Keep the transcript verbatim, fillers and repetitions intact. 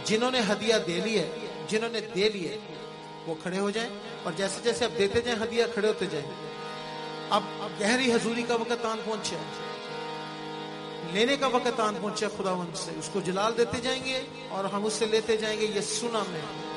जिन्होंने हदिया दे ली है, जिन्होंने दे ली है, वो खड़े हो जाएं और जैसे जैसे आप देते जाएं हदिया खड़े होते जाएं। अब गहरी हजूरी का वक्त आन पहुंचे, लेने का वक्त आन पहुंचे खुदावंद से, उसको जलाल देते जाएंगे और हम उससे लेते जाएंगे। ये सुना मैं